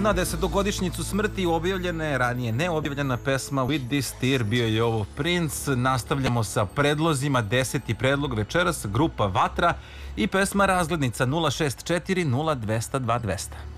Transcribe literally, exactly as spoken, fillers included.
Na desetogodišnjicu smrti objavljena je ranije neobjavljena pesma With This Tear, bio je ovo Prince. Nastavljamo sa predlozima, deseti predlog večeras, grupa Vatra i pesma Razglednica nula šest četiri nula dvesta dva dvesta.